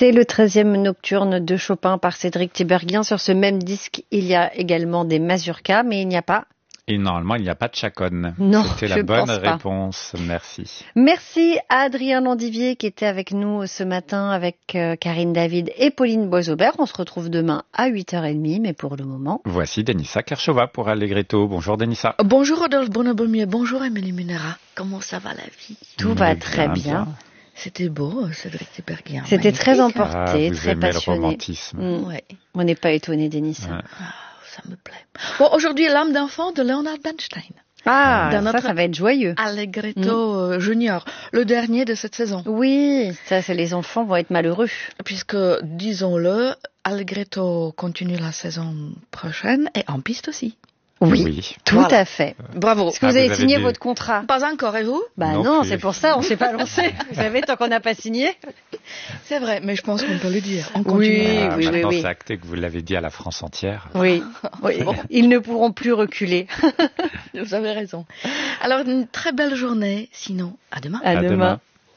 C'est le 13e nocturne de Chopin par Cédric Tiberghien. Sur ce même disque, il y a également des mazurkas, mais il n'y a pas... Et normalement, il n'y a pas de chaconne. Non, c'était la bonne réponse. Merci. Merci à Adrien Landivier qui était avec nous ce matin avec Karine David et Pauline Boisaubert. On se retrouve demain à 8h30, mais pour le moment... Voici Denissa Kershova pour Allegretto. Bonjour Denissa. Bonjour Rodolphe Bonnebumier, bonjour Amélie Munera. Comment ça va la vie? Tout va très bien. C'était beau, Cédric Tiberghien. C'était très emporté, vous très aimez passionné. le romantisme. Ouais. On n'est pas étonné, Denissa. Ouais. Ça me plaît. Bon, aujourd'hui, l'âme d'enfant de Leonard Bernstein. Ça va être joyeux. Allegretto Junior, le dernier de cette saison. Oui, les enfants vont être malheureux. Puisque, disons-le, Allegretto continue la saison prochaine et en piste aussi. Oui, tout à fait. Bravo. Est-ce que vous avez signé votre contrat? Pas encore, et vous? Non, c'est pour ça, on ne s'est pas lancé. Vous savez, tant qu'on n'a pas signé. C'est vrai, mais je pense qu'on peut le dire. On continue. Maintenant, c'est acté que vous l'avez dit à la France entière. Oui. Bon. Ils ne pourront plus reculer. Vous avez raison. Alors, une très belle journée. Sinon, à demain. À demain.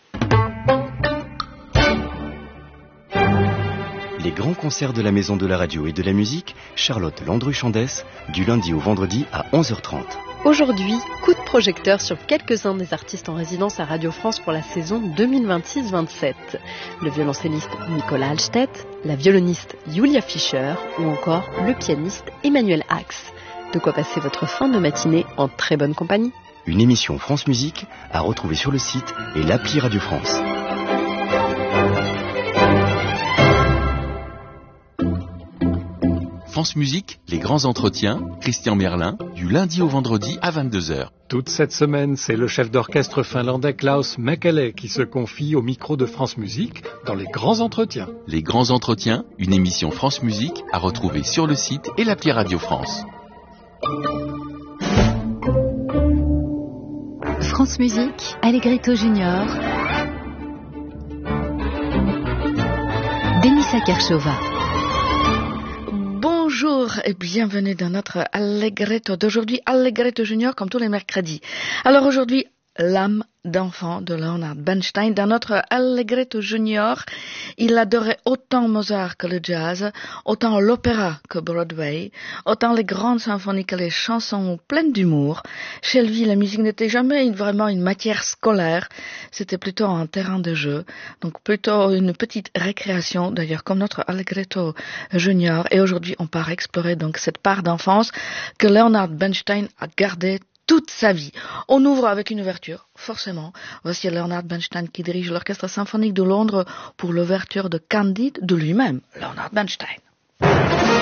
Les grands concerts de la Maison de la Radio et de la Musique, Charlotte Landru-Chandès, du lundi au vendredi à 11h30. Aujourd'hui, coup de projecteur sur quelques-uns des artistes en résidence à Radio France pour la saison 2026-27. Le violoncelliste Nicolas Halstedt, la violoniste Julia Fischer ou encore le pianiste Emmanuel Ax. De quoi passer votre fin de matinée en très bonne compagnie. Une émission France Musique à retrouver sur le site et l'appli Radio France. France Musique, les grands entretiens, Christian Merlin, du lundi au vendredi à 22h. Toute cette semaine, c'est le chef d'orchestre finlandais Klaus Mäkelä qui se confie au micro de France Musique dans les grands entretiens. Les grands entretiens, une émission France Musique à retrouver sur le site et l'appli Radio France. France Musique, Allegretto Junior, Denissa Kershova. Bonjour et bienvenue dans notre Allegretto d'aujourd'hui, Allegretto Junior comme tous les mercredis. Alors aujourd'hui, l'âme d'enfant de Leonard Bernstein. Dans notre Allegretto Junior, il adorait autant Mozart que le jazz, autant l'opéra que Broadway, autant les grandes symphonies que les chansons pleines d'humour. Chez lui, la musique n'était jamais vraiment une matière scolaire, c'était plutôt un terrain de jeu, donc plutôt une petite récréation, d'ailleurs comme notre Allegretto Junior. Et aujourd'hui, on part explorer donc cette part d'enfance que Leonard Bernstein a gardée toute sa vie. On ouvre avec une ouverture, forcément. Voici Leonard Bernstein qui dirige l'Orchestre symphonique de Londres pour l'ouverture de Candide de lui-même, Leonard Bernstein.